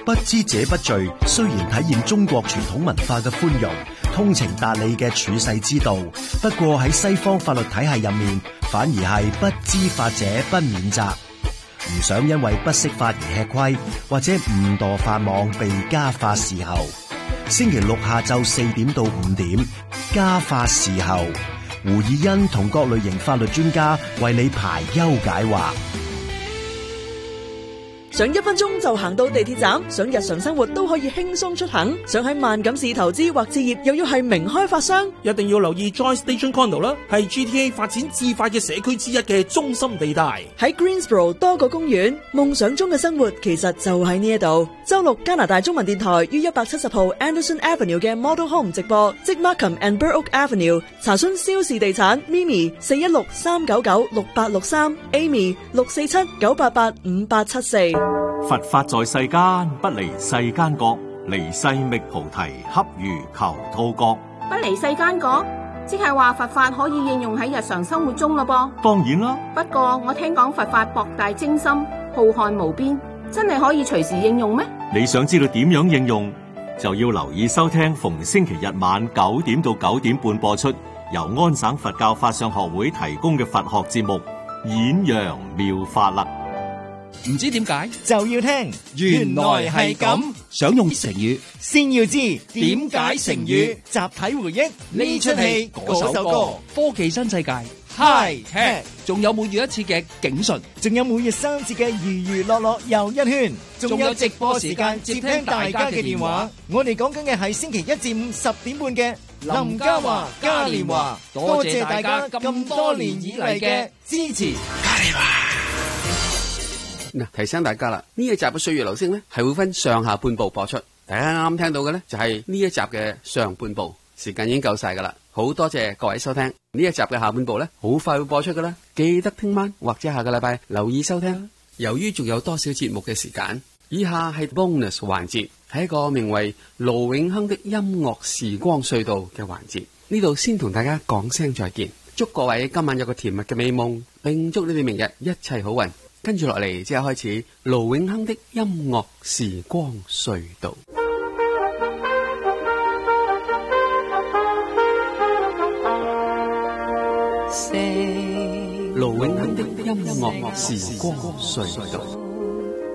不知者不罪雖然體現中國傳統文化嘅寬容、通情達理嘅處世之道，不過喺西方法律體系入面，反而係不知法者不免責。唔想因為不識法而吃虧，或者誤墮法網被家法伺候。星期六下晝4點到5點，家法伺候，胡以欣同各類型法律專家為你排憂解惑。 想1分鐘就行到地鐵站，想日常生活都可以輕鬆出行，想喺萬錦市投資或置業，又要係名開發商， 一定要留意 Joy Station Condo 啦，係 GTA 發展至快嘅社區之一嘅中心地帶。 喺 Greensboro 多個公園，夢想中嘅生活其實就喺呢一度。周六加拿大中文電台於170號 Anderson Avenue 嘅 Model Home 直播，即 Markham and Burrock Avenue。查詢蕭氏地產 Mimi 416-399-6863 Amy 647-988-5874。 佛法在世間，不離世間覺，離世覓菩提，恰如求兔角。 不離世間覺，即係話佛法可以應用喺日常生活中咯噃。 當然啦， 不過我聽講佛法博大精深，浩瀚無邊，真係可以隨時應用咩？ 你想知道點樣應用，就要留意收聽逢星期日晚9點到9點半播出，由安省佛教法相學會提供嘅佛學節目《演揚妙法》啦。 唔知點解就要聽，原來係咁。 想用成語， 先要知點解成語。集體回憶呢出戲嗰首歌， 科技新世界 High Tech， 仲有每月1次嘅警訊， 仲有每月3次嘅娛樂樂又一圈，仲有直播時間接聽大家嘅電話。我哋講緊嘅係星期1至5 10點半嘅林嘉華嘉年華。多謝大家咁多年以嚟嘅支持。嘉年華提醒大家啦，呢一集嘅《歲月留聲》呢係會分上下半部播出。大家啱啱聽到嘅呢就係呢一集嘅上半部，時間已經夠晒噶啦。好多謝各位收聽呢一集嘅下半部呢，好快會播出噶啦。記得聽晚或者下個禮拜留意收聽。由於仲有多少節目嘅時間，以下係 bonus 環節，係一個名為盧永亨的音樂時光隧道嘅環節。呢度先同大家講聲再見，祝各位今晚有個甜蜜嘅美夢，並祝你哋明日一切好運。跟住落嚟，即刻開始盧永亨的音樂時光隧道。盧永亨的音樂時光隧道。